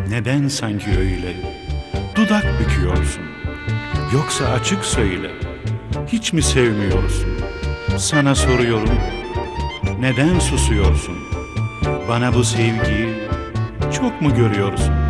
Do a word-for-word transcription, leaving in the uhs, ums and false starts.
Neden sanki öyle? Dudak büküyorsun. Yoksa açık söyle. Hiç mi sevmiyorsun? Sana soruyorum. Neden susuyorsun? Bana bu sevgiyi çok mu görüyorsun?